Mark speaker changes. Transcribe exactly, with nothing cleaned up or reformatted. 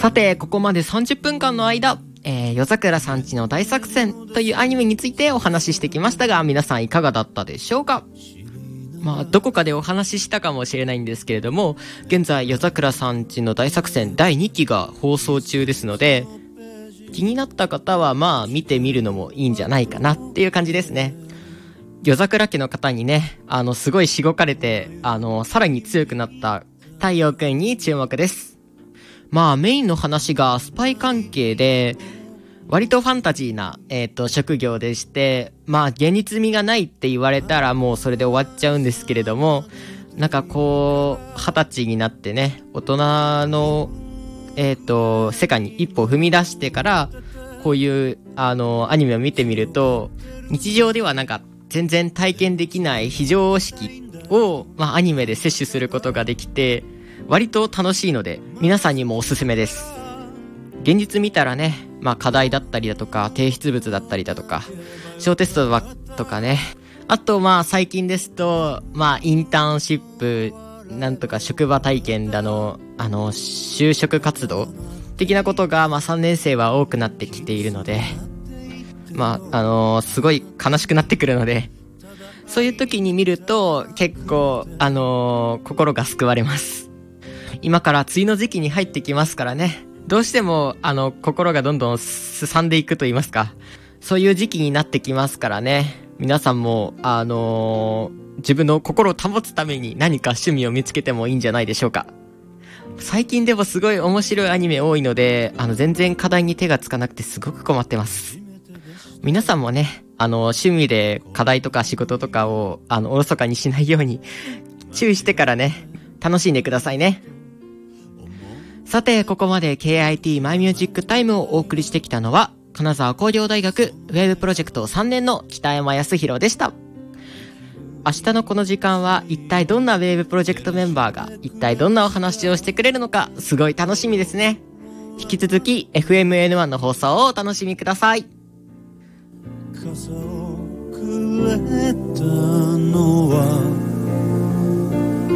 Speaker 1: さて、ここまでさんじゅっぷんかんの間、えー、夜桜さんちの大作戦というアニメについてお話ししてきましたが、皆さんいかがだったでしょうか？まあ、どこかでお話ししたかもしれないんですけれども、現在夜桜さんちの大作戦だいにきが放送中ですので、気になった方はまあ見てみるのもいいんじゃないかなっていう感じですね。夜桜家の方にね、あのすごいしごかれて、あのさらに強くなった太陽くんに注目です。まあメインの話がスパイ関係で、割とファンタジーな、えっと、職業でして、まあ現実味がないって言われたらもうそれで終わっちゃうんですけれども、なんかこう、二十歳になってね、大人の、えっと、世界に一歩踏み出してから、こういう、あの、アニメを見てみると、日常ではなんか全然体験できない非常識を、まあアニメで摂取することができて、割と楽しいので、皆さんにもおすすめです。現実見たらね、まあ課題だったりだとか、提出物だったりだとか、小テストとかね、あとまあ最近ですと、まあインターンシップ、なんとか職場体験だの、あの、就職活動的なことが、まあさんねん生は多くなってきているので、まあ、あのー、すごい悲しくなってくるので、そういう時に見ると、結構、あのー、心が救われます。今から梅雨の時期に入ってきますからね。どうしても、あの、心がどんどんすさんでいくと言いますか。そういう時期になってきますからね。皆さんも、あのー、自分の心を保つために何か趣味を見つけてもいいんじゃないでしょうか。最近でもすごい面白いアニメ多いので、あの、全然課題に手がつかなくてすごく困ってます。皆さんもね、あの、趣味で課題とか仕事とかを、あの、おろそかにしないように注意してからね、楽しんでくださいね。さて、ここまで ケーアイティー マイミュージックタイムをお送りしてきたのは、金沢工業大学ウェブプロジェクトさんねんの北山康弘でした。明日のこの時間は一体どんなウェブプロジェクトメンバーが一体どんなお話をしてくれるのか、すごい楽しみですね。引き続き エフエムエヌワン の放送をお楽しみください。
Speaker 2: 傘をくれたのは